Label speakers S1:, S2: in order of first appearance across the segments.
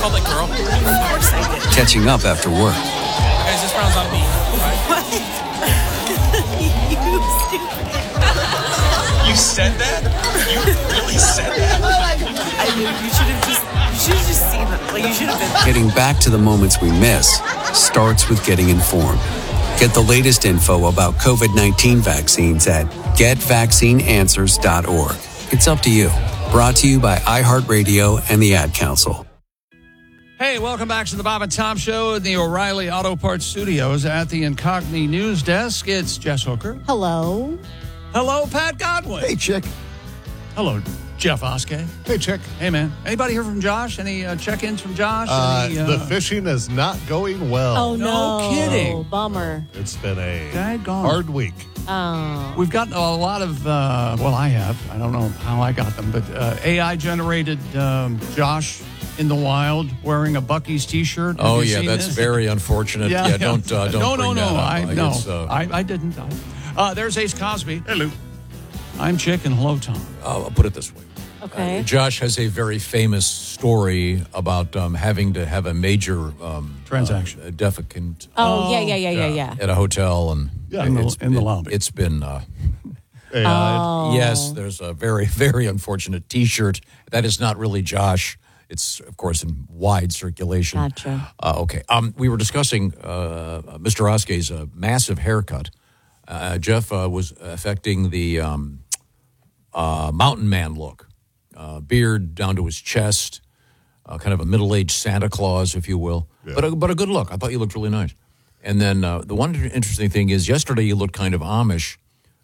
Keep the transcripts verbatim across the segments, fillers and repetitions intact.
S1: called that girl?
S2: Of course I did.
S3: Catching up after work.
S1: Guys, this round's on me.
S2: What? You stupid.
S1: You said that? You really said that?
S2: I knew you should have just, you should have just seen it. Like, you should have been.
S3: Getting back to the moments we miss starts with getting informed. Get the latest info about covid nineteen vaccines at get vaccine answers dot org. It's up to you. Brought to you by iHeartRadio and the Ad Council.
S4: Hey, welcome back to the Bob and Tom Show in the O'Reilly Auto Parts Studios at the Incogni News Desk. It's Jess Hooker.
S5: Hello.
S4: Hello, Pat Godwin.
S6: Hey, Chick.
S4: Hello, Jeff Oskey.
S6: Hey, Chick.
S4: Hey, man. Anybody hear from Josh? Any uh, check-ins from Josh?
S6: Uh,
S4: Any, uh,
S6: the fishing is not going well.
S5: Oh,
S4: no
S5: no.
S4: kidding.
S5: Bummer.
S6: It's been a
S4: Daggone.
S6: hard week.
S5: Oh.
S4: We've got a lot of, uh, well, I have. I don't know how I got them, but uh, A I-generated um, Josh in the wild wearing a Buc-ee's T-shirt. Have
S7: Oh,
S4: you
S7: yeah,
S4: seen
S7: that's
S4: this?
S7: very unfortunate. Yeah,
S4: Yeah, yeah.
S7: don't uh, don't
S4: no,
S7: bring
S4: no, no.
S7: that up.
S4: I
S7: Like,
S4: no,
S7: it's, uh,
S4: I, I didn't. Uh, there's Ace Cosby. Hello. I'm Chick, and hello, Tom.
S7: I'll put it this way.
S5: Okay.
S7: Uh, Josh has a very famous story about um, having to have a major um,
S4: Transaction.
S7: uh, defecant
S5: Oh, yeah, yeah, yeah, yeah, yeah.
S7: at a hotel, and
S6: Yeah,
S4: in the,
S7: it's-
S4: in the
S7: it-
S4: lobby.
S7: It's been uh,
S6: A I.
S5: Oh.
S7: yes. There's a very very unfortunate T-shirt that is not really Josh. It's of course in wide circulation.
S5: Gotcha.
S7: Uh, okay. Um, we were discussing uh, Mister Oskey's uh, massive haircut. Uh, Jeff uh, was affecting the um, uh, mountain man look. Uh, beard down to his chest, uh, kind of a middle-aged Santa Claus, if you will.
S6: Yeah.
S7: But, a, but a good look. I thought you looked really nice. And then uh, the one interesting thing is yesterday you looked kind of Amish,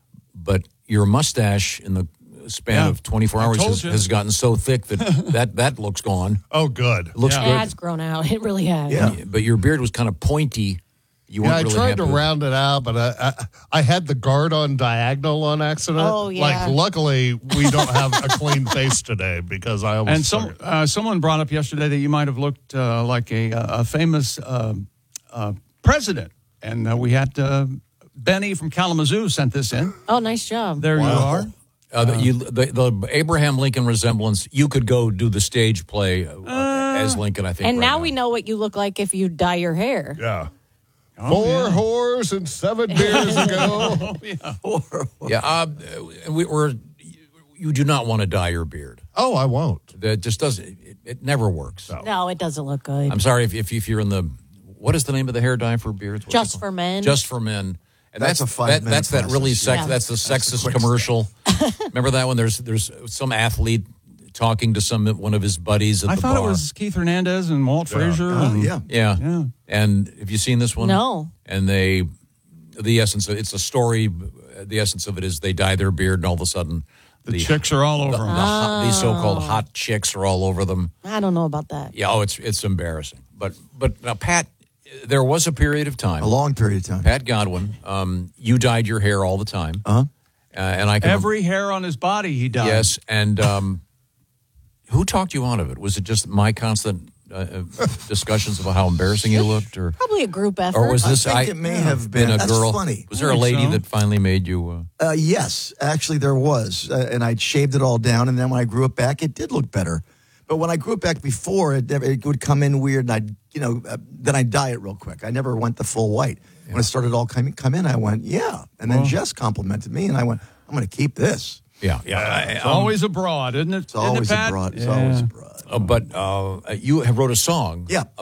S7: but your mustache in the span
S4: Yeah.
S7: of twenty-four
S4: I
S7: hours
S4: told
S7: has,
S4: you.
S7: has gotten so thick that that, that looks gone.
S6: Oh, good.
S7: It looks
S4: Yeah.
S7: good.
S5: It has grown out. It really has.
S6: Yeah.
S7: But your beard was kind of pointy. You
S6: Yeah,
S7: weren't
S6: I
S7: really
S6: tried to
S7: happy with-
S6: round it out, but I, I I had the guard on diagonal on accident.
S5: Oh, yeah.
S6: Like, luckily, we don't have a clean face today because I almost
S4: And some
S6: took it.
S4: uh, someone brought up yesterday that you might have looked uh, like a, a famous uh, uh, president. And uh, we had uh, Benny from Kalamazoo sent this in.
S5: Oh, nice job.
S4: There you are.
S7: Uh, the, you, the, the Abraham Lincoln resemblance, you could go do the stage play uh, as Lincoln, I think.
S5: And
S7: right
S5: now we know what you look like if you dye your hair.
S6: Yeah.
S4: Oh,
S6: Four
S4: yeah.
S6: whores and seven beers ago.
S7: Yeah, uh, we, we're, you do not want to dye your beard.
S6: Oh, I won't.
S7: That just doesn't, it, it never works.
S6: No.
S5: No, it doesn't look good.
S7: I'm sorry if, if, if you're in the, what is the name of the hair dye for beards? What's it
S5: Just
S7: called?
S5: for men.
S7: Just for men. And
S8: That's
S7: that's
S8: a five-minute
S7: that, That's that really
S8: process.
S7: sex.
S5: Yeah.
S7: That's the
S8: That's the
S7: sexist
S8: quick
S7: commercial. Remember that one? There's there's some athlete talking to some one of his buddies at
S4: I
S7: the
S4: thought
S7: bar.
S4: it was Keith Hernandez and Walt Frazier.
S8: Oh,
S4: and-
S8: yeah.
S7: Yeah.
S4: Yeah.
S7: And have you seen this one?
S5: No.
S7: And they, the essence, of, it's a story. The essence of it is they dye their beard, and all of a sudden,
S4: The chicks are all over
S7: the,
S4: them.
S7: the hot, these so-called hot chicks are all over them.
S5: I don't know about that.
S7: Yeah, oh, it's it's embarrassing. But but now, Pat, there was a period of time.
S8: A long period of time.
S7: Pat Godwin, um, you dyed your hair all the time,
S8: Uh-huh.
S7: uh, and I can
S4: Every hair on his body he dyed.
S7: yes. And um, who talked you out of it? Was it just my constant uh, uh, discussions about how embarrassing you looked, or
S5: Probably a group effort.
S7: or was
S8: I
S7: this
S8: think it may have been-
S7: a
S8: that's
S7: girl?
S8: funny.
S7: Was there a
S4: I think
S7: lady
S4: so.
S7: that finally made you? Uh,
S8: Uh, yes, actually there was. Uh, and I shaved it all down. And then when I grew it back, it did look better. But when I grew it back before, it, never, it would come in weird. And I'd, you know, uh, then I'd dye it real quick. I never went the full white. When it started all coming come in, I went, yeah. And then Jess complimented me. And I went, I'm going to keep this.
S7: yeah, yeah. I-
S4: It's
S7: um,
S4: always abroad, isn't it?
S8: It's always
S4: isn't it, Pat?
S8: abroad. It's
S4: Yeah.
S8: always abroad.
S7: uh, but uh, you have wrote a song.
S8: Yeah.